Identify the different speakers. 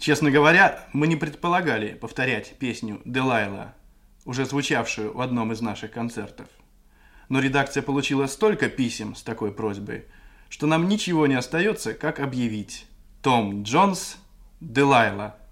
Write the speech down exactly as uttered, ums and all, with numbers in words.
Speaker 1: Честно говоря, мы не предполагали повторять песню «Делайла», уже звучавшую в одном из наших концертов. Но редакция получила столько писем с такой просьбой, что нам ничего не остается, как объявить: Том Джонс, «Делайла».